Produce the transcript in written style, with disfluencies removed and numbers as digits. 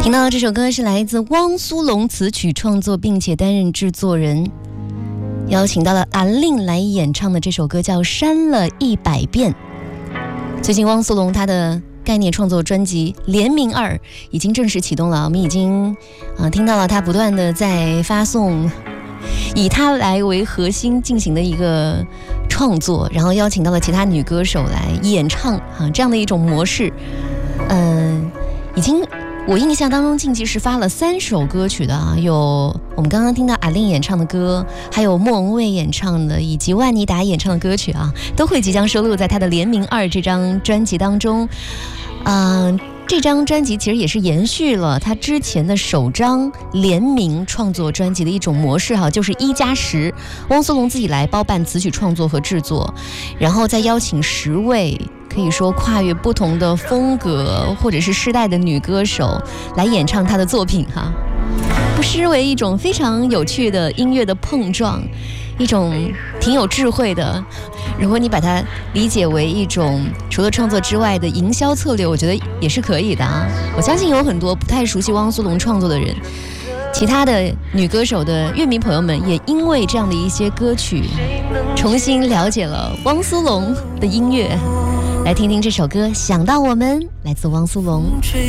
听到这首歌是来自汪苏泷词曲创作并且担任制作人，邀请到了阿令来演唱的这首歌叫《删了100遍》。最近汪苏泷他的概念创作专辑《联名2》已经正式启动了，我们已经听到了他不断的在发送以他来为核心进行的一个创作，然后邀请到了其他女歌手来演唱这样的一种模式。已经我印象当中近期是发了3首歌曲的有我们刚刚听到阿令演唱的歌，还有莫文蔚演唱的，以及万妮达演唱的歌曲都会即将收录在他的《联名2》这张专辑当中。这张专辑其实也是延续了他之前的首张联名创作专辑的一种模式就是1+10，汪苏泷自己来包办词曲创作和制作，然后再邀请10位可以说跨越不同的风格或者是世代的女歌手来演唱她的作品不失为一种非常有趣的音乐的碰撞，一种挺有智慧的，如果你把它理解为一种除了创作之外的营销策略，我觉得也是可以的我相信有很多不太熟悉汪苏泷创作的人，其他的女歌手的乐迷朋友们也因为这样的一些歌曲重新了解了汪苏泷的音乐。来听听这首歌《想到我们》，来自汪苏泷。